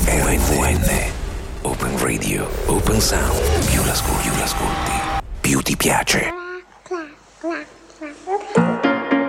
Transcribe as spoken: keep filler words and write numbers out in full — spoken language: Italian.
R V N. Open Radio, Open Sound. Più l'ascolti, più l'ascolti, più ti piace.